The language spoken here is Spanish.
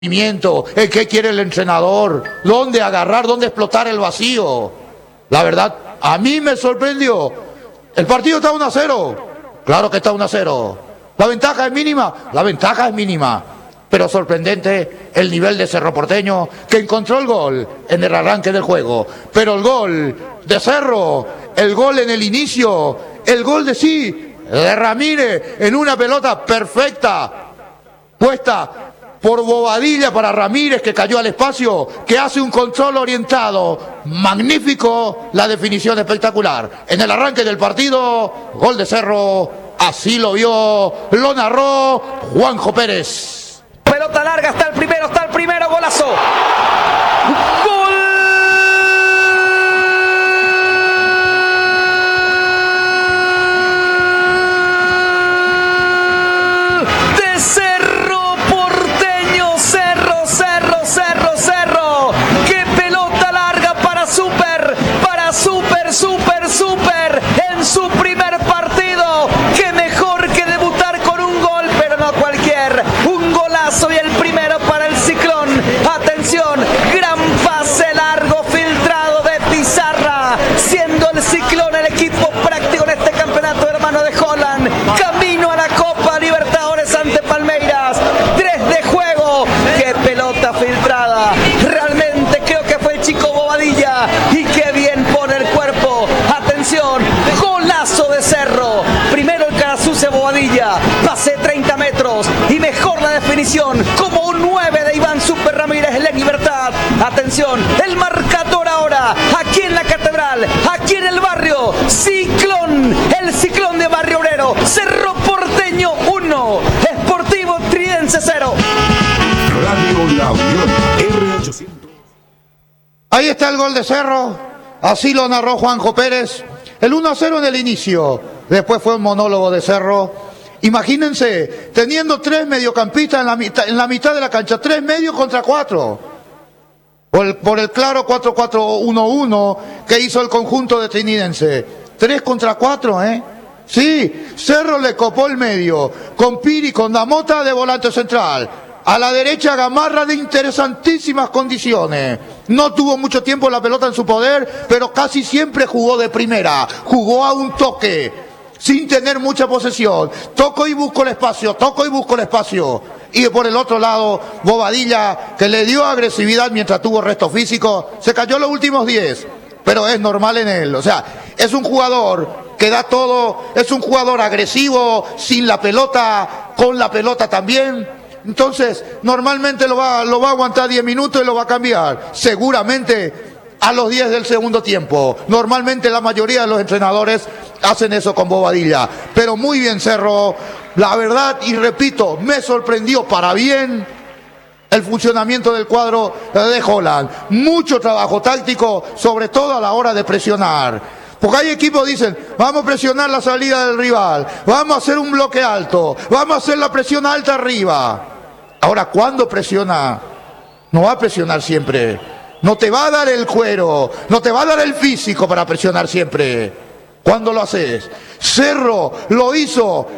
¿Qué quiere el entrenador? ¿Dónde agarrar? ¿Dónde explotar el vacío? La verdad, a mí me sorprendió. El partido está 1-0. Claro que está 1-0. ¿La ventaja es mínima? La ventaja es mínima. Pero sorprendente el nivel de Cerro Porteño, que encontró el gol en el arranque del juego. Pero el gol de Cerro, el gol en el inicio, el gol de Ramírez en una pelota perfecta, puesta por Bobadilla para Ramírez, que cayó al espacio, que hace un control orientado magnífico, la definición espectacular. En el arranque del partido, gol de Cerro, así lo vio, lo narró Juanjo Pérez. Pelota larga, está el primero, golazo. ¡Gol! Super en su primer partido. Qué mejor que debutar con un gol, pero no cualquier. Un golazo y el primero para el Ciclón. Atención, gran pase largo filtrado de Pizarra, siendo el Ciclón el equipo práctico en este campeonato, hermano de Holland. Camino a la Copa Libertadores ante Palmeiras. 3 de juego. Qué pelota filtrada. Realmente creo que fue el chico Bobadilla. Y qué bien pone el cuerpo. Atención, golazo de Cerro. Primero el Carasuce Bobadilla, pase 30 metros y mejor la definición, como un 9 de Iván Super Ramírez en la Libertad. Atención, el marcador ahora, aquí en la Catedral, aquí en el barrio. Ciclón, el Ciclón de Barrio Obrero. Cerro Porteño 1, Sportivo Tridense 0. Radio La Unión, R800. Ahí está el gol de Cerro. Así lo narró Juanjo Pérez. El 1-0 en el inicio. Después fue un monólogo de Cerro. Imagínense, teniendo 3 mediocampistas en la mitad de la cancha. 3 medios contra 4. Por el claro 4-4-1-1 que hizo el conjunto de Trinidense. 3 contra 4, ¿eh? Sí, Cerro le copó el medio. Con Piri, con Damota de volante central. A la derecha Gamarra de interesantísimas condiciones. No tuvo mucho tiempo la pelota en su poder, pero casi siempre jugó de primera. Jugó a un toque, sin tener mucha posesión. Toco y busco el espacio. Y por el otro lado, Bobadilla, que le dio agresividad mientras tuvo resto físico. Se cayó los últimos 10, pero es normal en él. O sea, es un jugador que da todo, es un jugador agresivo, sin la pelota, con la pelota también. Entonces, normalmente lo va a aguantar 10 minutos y lo va a cambiar. Seguramente a los 10 del segundo tiempo. Normalmente la mayoría de los entrenadores hacen eso con Bobadilla. Pero muy bien Cerro. La verdad, y repito, me sorprendió para bien el funcionamiento del cuadro de Holland. Mucho trabajo táctico, sobre todo a la hora de presionar. Porque hay equipos que dicen, vamos a presionar la salida del rival, vamos a hacer un bloque alto, vamos a hacer la presión alta arriba. Ahora, ¿cuándo presiona? No va a presionar siempre. No te va a dar el cuero, no te va a dar el físico para presionar siempre. ¿Cuándo lo haces? Cerro lo hizo